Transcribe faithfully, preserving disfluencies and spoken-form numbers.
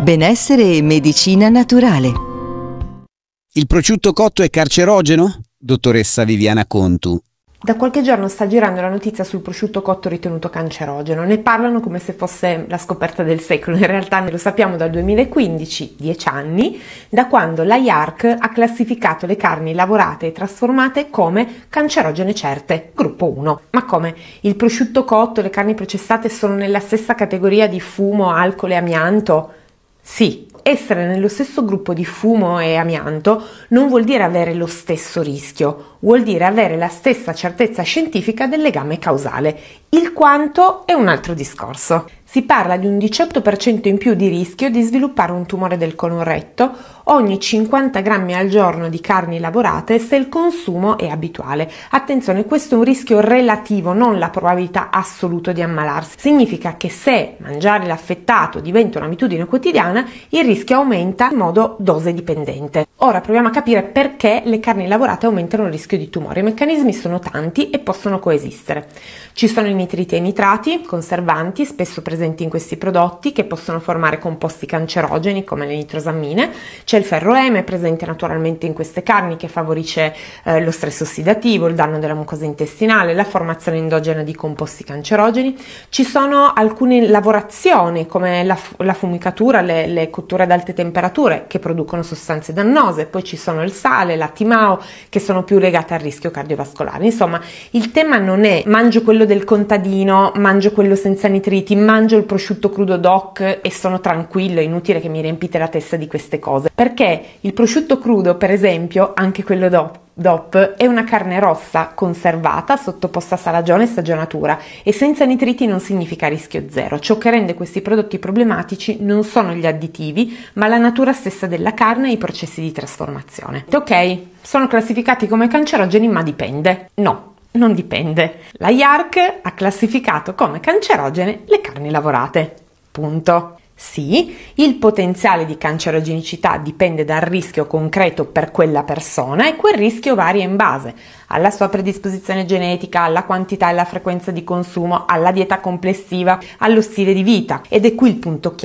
Benessere e medicina naturale. Il prosciutto cotto è carcerogeno? Dottoressa Viviana Contu. Da qualche giorno sta girando la notizia sul prosciutto cotto ritenuto cancerogeno. Ne parlano come se fosse la scoperta del secolo. In realtà lo sappiamo dal duemilaquindici, dieci anni, da quando la I A R C ha classificato le carni lavorate e trasformate come cancerogene certe, gruppo uno. Ma come? Il prosciutto cotto e le carni processate sono nella stessa categoria di fumo, alcol e amianto? Sì. Essere nello stesso gruppo di fumo e amianto non vuol dire avere lo stesso rischio, vuol dire avere la stessa certezza scientifica del legame causale. Il quanto è un altro discorso. Si parla di un diciotto per cento in più di rischio di sviluppare un tumore del colon retto ogni cinquanta grammi al giorno di carni lavorate se il consumo è abituale. Attenzione, questo è un rischio relativo, non la probabilità assoluta di ammalarsi. Significa che se mangiare l'affettato diventa un'abitudine quotidiana, il rischio aumenta in modo dose dipendente. Ora proviamo a capire perché le carni lavorate aumentano il rischio di tumore. I meccanismi sono tanti e possono coesistere. Ci sono i nitriti e i nitrati, conservanti, spesso presenti in questi prodotti, che possono formare composti cancerogeni come le nitrosammine. C'è il ferro M presente naturalmente in queste carni, che favorisce eh, lo stress ossidativo, il danno della mucosa intestinale, la formazione endogena di composti cancerogeni. Ci sono alcune lavorazioni come la, la fumicatura, le, le cotture ad alte temperature, che producono sostanze dannose. Poi ci sono il sale, la timao, che sono più legate al rischio cardiovascolare. Insomma, il tema non è mangio quello del contadino, mangio quello senza nitriti, mangio il prosciutto crudo doc e sono tranquillo, è inutile che mi riempite la testa di queste cose, perché il prosciutto crudo, per esempio, anche quello doc D O P, è una carne rossa conservata, sottoposta a salagione e stagionatura, e senza nitriti non significa rischio zero. Ciò che rende questi prodotti problematici non sono gli additivi, ma la natura stessa della carne e i processi di trasformazione. Ok, sono classificati come cancerogeni, ma dipende. No, non dipende. La I A R C ha classificato come cancerogene le carni lavorate. Punto. Sì, il potenziale di cancerogenicità dipende dal rischio concreto per quella persona, e quel rischio varia in base alla sua predisposizione genetica, alla quantità e alla frequenza di consumo, alla dieta complessiva, allo stile di vita. Ed è qui il punto chiave.